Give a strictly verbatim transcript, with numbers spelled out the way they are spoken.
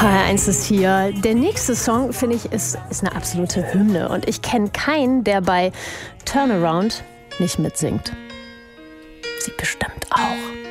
H R eins ist hier. Der nächste Song, finde ich, ist, ist eine absolute Hymne. Und ich kenne keinen, der bei Turnaround nicht mitsingt. Sie bestimmt auch.